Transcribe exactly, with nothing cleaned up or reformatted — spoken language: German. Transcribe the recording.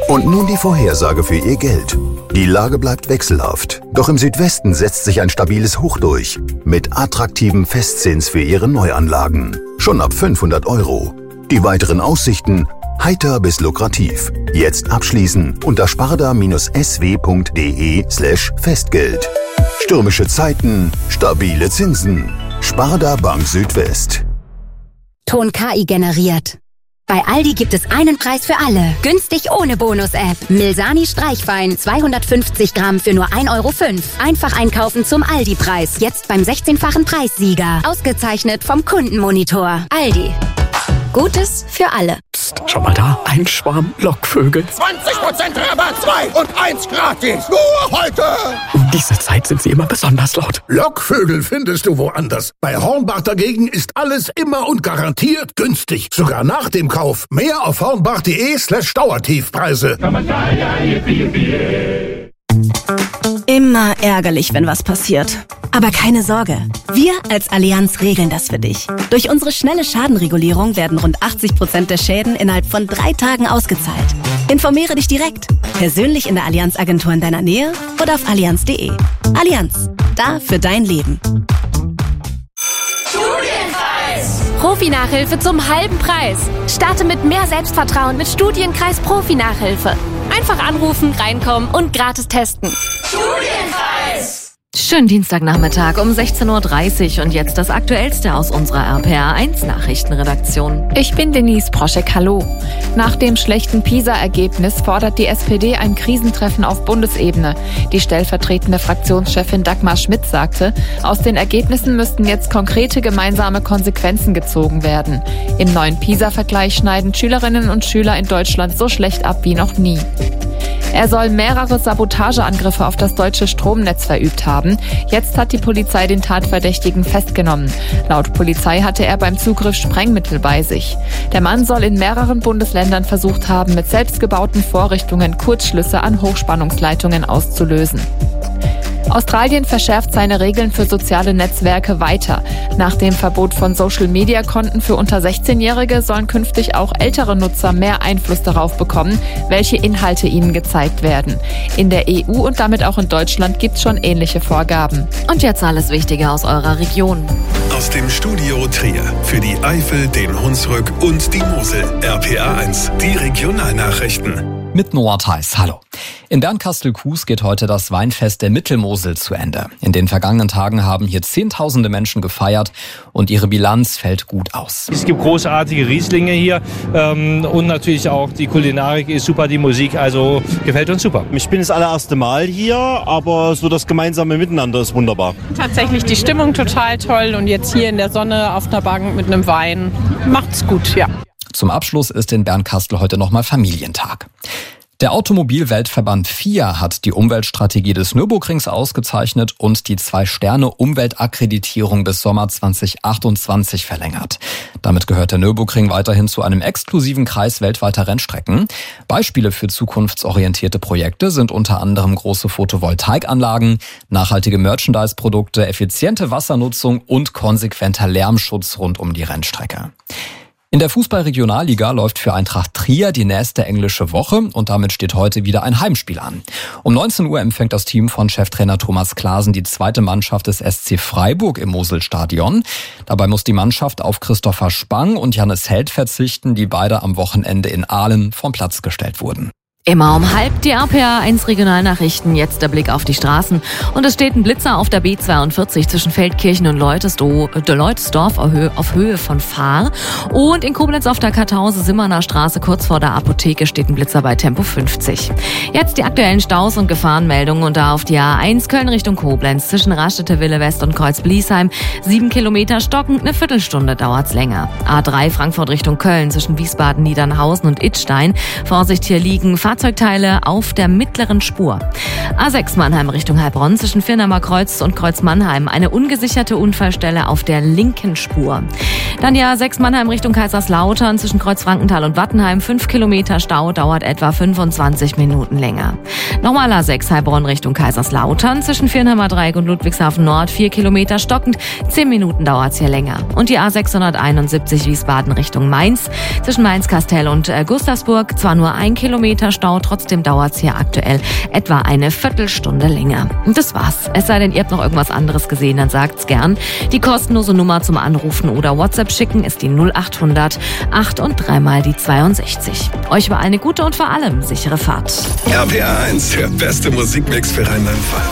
Und nun die Vorhersage für Ihr Geld. Die Lage bleibt wechselhaft. Doch im Südwesten setzt sich ein stabiles Hoch durch. Mit attraktivem Festzins für Ihre Neuanlagen. Schon ab fünfhundert Euro. Die weiteren Aussichten heiter bis lukrativ. Jetzt abschließen unter sparda-sw.de slash Festgeld. Stürmische Zeiten, stabile Zinsen. Sparda Bank Südwest. Ton K I generiert. Bei Aldi gibt es einen Preis für alle. Günstig ohne Bonus-App. Milsani Streichwein zweihundertfünfzig Gramm für nur ein Euro fünf. Einfach einkaufen zum Aldi-Preis. Jetzt beim sechzehnfachen Preissieger. Ausgezeichnet vom Kundenmonitor. Aldi. Gutes für alle. Psst, schau mal da. Ein Schwarm Lockvögel. zwanzig Prozent Rabatt, zwei und eins gratis. Nur heute. Um diese Zeit sind sie immer besonders laut. Lockvögel findest du woanders. Bei Hornbach dagegen ist alles immer und garantiert günstig. Sogar nach dem Kauf. Mehr auf hornbach.de slash Dauertiefpreise. Immer ärgerlich, wenn was passiert. Aber keine Sorge. Wir als Allianz regeln das für dich. Durch unsere schnelle Schadenregulierung werden rund achtzig Prozent der Schäden innerhalb von drei Tagen ausgezahlt. Informiere dich direkt. Persönlich in der Allianz-Agentur in deiner Nähe oder auf allianz punkt de. Allianz. Da für dein Leben. Studienkreis! Profi-Nachhilfe zum halben Preis. Starte mit mehr Selbstvertrauen mit Studienkreis Profi-Nachhilfe. Einfach anrufen, reinkommen und gratis testen. Studienkreis! Schönen Dienstagnachmittag um sechzehn Uhr dreißig und jetzt das Aktuellste aus unserer R P R eins Nachrichtenredaktion. Ich bin Denise Proschek, hallo. Nach dem schlechten PISA-Ergebnis fordert die S P D ein Krisentreffen auf Bundesebene. Die stellvertretende Fraktionschefin Dagmar Schmidt sagte, aus den Ergebnissen müssten jetzt konkrete gemeinsame Konsequenzen gezogen werden. Im neuen PISA-Vergleich schneiden Schülerinnen und Schüler in Deutschland so schlecht ab wie noch nie. Er soll mehrere Sabotageangriffe auf das deutsche Stromnetz verübt haben. Jetzt hat die Polizei den Tatverdächtigen festgenommen. Laut Polizei hatte er beim Zugriff Sprengmittel bei sich. Der Mann soll in mehreren Bundesländern versucht haben, mit selbstgebauten Vorrichtungen Kurzschlüsse an Hochspannungsleitungen auszulösen. Australien verschärft seine Regeln für soziale Netzwerke weiter. Nach dem Verbot von Social-Media-Konten für unter sechzehnjährige sollen künftig auch ältere Nutzer mehr Einfluss darauf bekommen, welche Inhalte ihnen gezeigt werden. In der E U und damit auch in Deutschland gibt es schon ähnliche Vorgaben. Und jetzt alles Wichtige aus eurer Region. Aus dem Studio Trier für die Eifel, den Hunsrück und die Mosel. R P R eins, die Regionalnachrichten. Mit Noah Theis, hallo. In Bernkastel-Kues geht heute das Weinfest der Mittelmosel zu Ende. In den vergangenen Tagen haben hier zehntausende Menschen gefeiert und ihre Bilanz fällt gut aus. Es gibt großartige Rieslinge hier ähm, und natürlich auch die Kulinarik ist super, die Musik, also gefällt uns super. Ich bin das allererste Mal hier, aber so das gemeinsame Miteinander ist wunderbar. Tatsächlich die Stimmung total toll und jetzt hier in der Sonne auf einer Bank mit einem Wein macht's gut, ja. Zum Abschluss ist in Bernkastel heute nochmal Familientag. Der Automobilweltverband F I A hat die Umweltstrategie des Nürburgrings ausgezeichnet und die Zwei-Sterne-Umweltakkreditierung bis Sommer zweitausendachtundzwanzig verlängert. Damit gehört der Nürburgring weiterhin zu einem exklusiven Kreis weltweiter Rennstrecken. Beispiele für zukunftsorientierte Projekte sind unter anderem große Photovoltaikanlagen, nachhaltige Merchandise-Produkte, effiziente Wassernutzung und konsequenter Lärmschutz rund um die Rennstrecke. In der Fußball-Regionalliga läuft für Eintracht Trier die nächste englische Woche und damit steht heute wieder ein Heimspiel an. Um neunzehn Uhr empfängt das Team von Cheftrainer Thomas Klaasen die zweite Mannschaft des S C Freiburg im Moselstadion. Dabei muss die Mannschaft auf Christopher Spang und Jannis Held verzichten, die beide am Wochenende in Aalen vom Platz gestellt wurden. Immer um halb die R P R eins Regionalnachrichten, jetzt der Blick auf die Straßen. Und es steht ein Blitzer auf der B zweiundvierzig zwischen Feldkirchen und Leutesdorf auf Höhe von Fahr. Und in Koblenz auf der Kartause-Simmerner Straße kurz vor der Apotheke steht ein Blitzer bei Tempo fünfzig. Jetzt die aktuellen Staus und Gefahrenmeldungen und da auf die A eins Köln Richtung Koblenz zwischen Rasteter Wille West und Kreuz-Bliesheim. Sieben Kilometer stockend, eine Viertelstunde dauert's länger. A drei Frankfurt Richtung Köln zwischen Wiesbaden, Niedernhausen und Idstein. Vorsicht, hier liegen Fahrzeugteile auf der mittleren Spur. A sechs Mannheim Richtung Heilbronn zwischen Firnheimer Kreuz und Kreuz Mannheim. Eine ungesicherte Unfallstelle auf der linken Spur. Dann die A sechs Mannheim Richtung Kaiserslautern zwischen Kreuz Frankenthal und Wattenheim. Fünf Kilometer Stau, dauert etwa fünfundzwanzig Minuten länger. Nochmal A sechs Heilbronn Richtung Kaiserslautern zwischen Firnheimer Dreieck und Ludwigshafen Nord. Vier Kilometer stockend, zehn Minuten dauert's hier länger. Und die A sechshunderteinundsiebzig Wiesbaden Richtung Mainz zwischen Mainz-Kastel und äh, Gustavsburg. Zwar nur ein Kilometer Stau. Trotzdem dauert es hier aktuell etwa eine Viertelstunde länger. Und das war's. Es sei denn, ihr habt noch irgendwas anderes gesehen, dann sagt's gern. Die kostenlose Nummer zum Anrufen oder WhatsApp schicken ist die null acht hundert acht und dreimal die zweiundsechzig. Euch war eine gute und vor allem sichere Fahrt. R P R eins, der beste Musikmix für Rheinland-Pfalz.